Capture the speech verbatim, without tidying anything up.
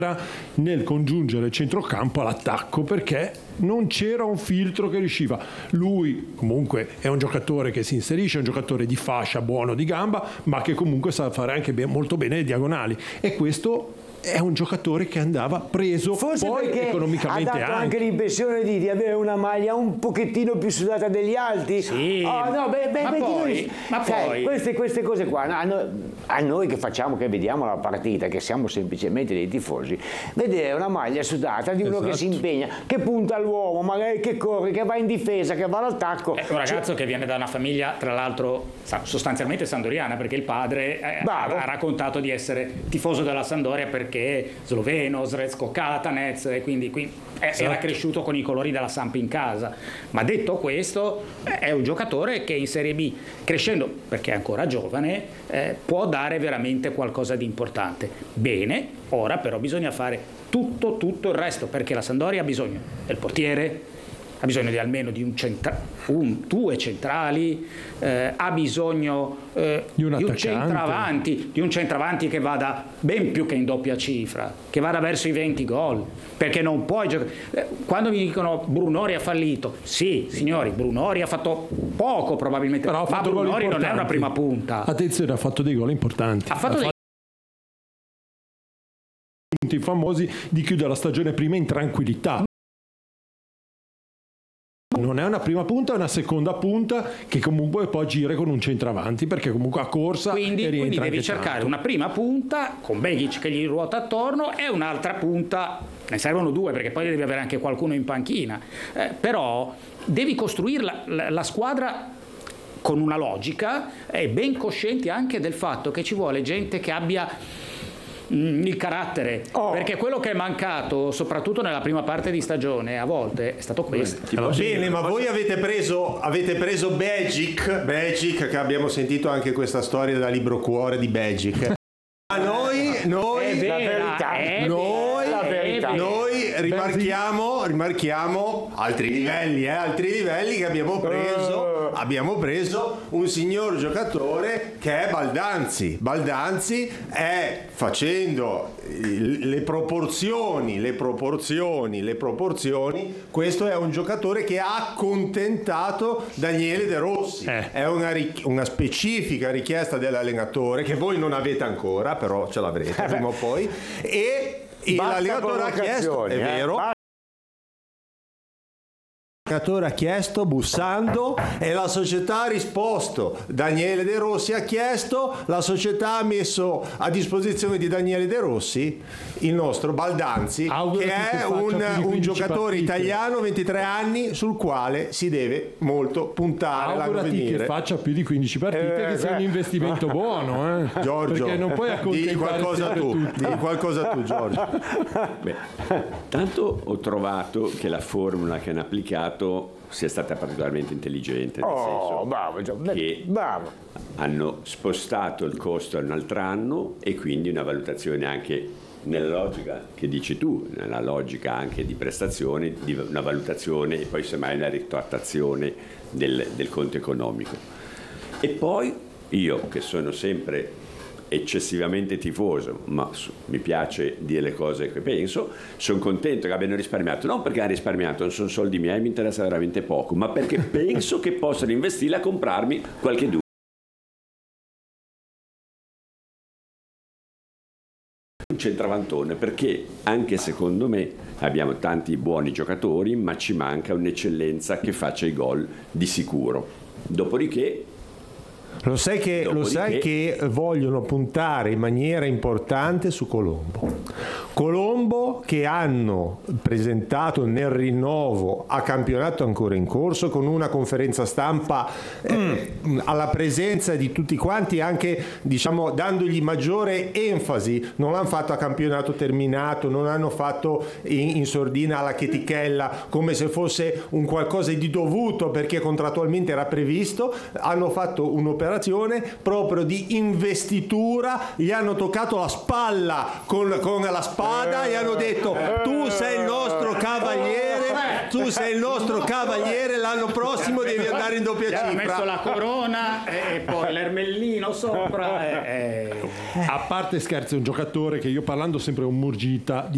nel congiungere il centrocampo all'attacco, perché non c'era un filtro che riusciva. Lui comunque è un giocatore che si inserisce, è un giocatore di fascia, buono di gamba, ma che comunque sa fare anche ben, molto bene le diagonali, e questo è un giocatore che andava preso. Forse poi perché economicamente ha dato anche, anche l'impressione di, di avere una maglia un pochettino più sudata degli altri. Sì, oh, no, beh, beh, ma, beh, poi, ma sai, poi queste, queste cose qua, a noi, a noi che facciamo, che vediamo la partita, che siamo semplicemente dei tifosi, vedere una maglia sudata di uno esatto. che si impegna, che punta all'uomo, magari che corre, che va in difesa, che va all'attacco. è un ragazzo cioè, che viene da una famiglia, tra l'altro, sostanzialmente sandoriana, perché il padre eh, ha, ha raccontato di essere tifoso della Sampdoria perché sloveno, Srečko Katanec, e quindi, quindi esatto. era cresciuto con i colori della Samp in casa. Ma detto questo, è un giocatore che in Serie B, crescendo perché è ancora giovane, eh, può dare veramente qualcosa di importante. Bene, ora però bisogna fare tutto tutto il resto, perché la Sampdoria ha bisogno del portiere, ha bisogno di almeno di un, centra- un due centrali, eh, ha bisogno eh, di, un di un centravanti, di un centravanti che vada ben più che in doppia cifra, che vada verso i venti gol, perché non puoi giocare. Eh, quando mi dicono Brunori ha fallito, sì signori, Brunori ha fatto poco probabilmente, però ha ma fatto Brunori non è una prima punta. Attenzione, ha fatto dei gol importanti. Ha fatto ha dei punti famosi di chiudere la stagione prima in tranquillità. Non è una prima punta, è una seconda punta che comunque poi gira con un centravanti, perché comunque ha corsa. Quindi, e quindi devi anche cercare tanto. una prima punta con Begic che gli ruota attorno e un'altra punta, ne servono due perché poi devi avere anche qualcuno in panchina, eh, però devi costruire la, la, la squadra con una logica e ben coscienti anche del fatto che ci vuole gente che abbia il carattere, oh. perché quello che è mancato soprattutto nella prima parte di stagione a volte è stato questo. Va bene, ma voi avete preso avete preso Begic Begic, che abbiamo sentito anche questa storia da Libro Cuore di Begic. Ma noi noi è vera, la verità, è noi, la verità. noi rimarchiamo rimarchiamo altri livelli, eh, altri livelli che abbiamo preso uh. abbiamo preso un signor giocatore che è Baldanzi. Baldanzi è, facendo le proporzioni le proporzioni le proporzioni questo è un giocatore che ha accontentato Daniele De Rossi. eh. È una, una specifica richiesta dell'allenatore che voi non avete ancora, però ce l'avrete prima o poi, e l'allenatore ha chiesto, è vero, eh? l'allenatore ha chiesto bussando e la società ha risposto. Daniele De Rossi ha chiesto, la società ha messo a disposizione di Daniele De Rossi il nostro Baldanzi, Auguro che è un, un giocatore partite. italiano, ventitré anni, sul quale si deve molto puntare. Augurati che faccia più di quindici partite, eh, che sia un investimento buono, eh. Giorgio, perché non puoi accontentare di qualcosa tu, tutti. di qualcosa tu, Giorgio. Beh, tanto ho trovato che la formula che hanno applicato sia stata particolarmente intelligente, nel oh, senso bravo, Giorgio, che bravo. hanno spostato il costo a un altro anno, e quindi una valutazione anche nella logica che dici tu, nella logica anche di prestazione, di una valutazione e poi semmai una ritrattazione del, del conto economico. E poi io, che sono sempre eccessivamente tifoso, ma mi piace dire le cose che penso, sono contento che abbiano risparmiato, non perché hanno risparmiato, non sono soldi miei, mi interessa veramente poco, ma perché penso che possano investirli a comprarmi qualche dubbio. Un centravantone, perché anche secondo me abbiamo tanti buoni giocatori, ma ci manca un'eccellenza che faccia i gol di sicuro. Dopodiché Lo sai, che, Dopodiché... lo sai che vogliono puntare in maniera importante su Colombo. Colombo, che hanno presentato nel rinnovo a campionato ancora in corso, con una conferenza stampa eh, mm. alla presenza di tutti quanti, anche diciamo dandogli maggiore enfasi. Non l'hanno fatto a campionato terminato, non hanno fatto in, in sordina alla chetichella come se fosse un qualcosa di dovuto perché contrattualmente era previsto. Hanno fatto un'operazione proprio di investitura, gli hanno toccato la spalla con, con la spalla e hanno detto: tu sei il nostro cavaliere, tu sei il nostro cavaliere, l'anno prossimo devi andare in doppia cifra. Ha messo la corona e poi l'ermellino sopra e, e... A parte scherzi, è un giocatore che io, parlando sempre con Murgita,